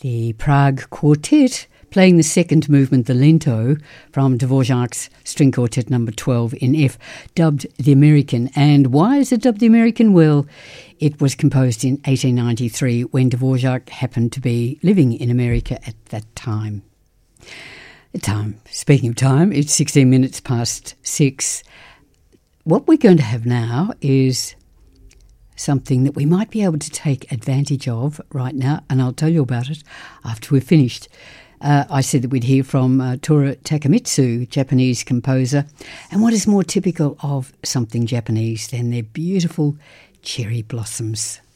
The Prague Quartet playing the second movement, the Lento, from Dvorak's String Quartet number 12 in F, dubbed the American. And why is it dubbed the American? Well, it was composed in 1893 when Dvorak happened to be living in America at that time. Speaking of time, it's 16 minutes past 6. What we're going to have now is something that we might be able to take advantage of right now, and I'll tell you about it after we're finished. I said that we'd hear from Toru Takemitsu, Japanese composer, and what is more typical of something Japanese than their beautiful cherry blossoms.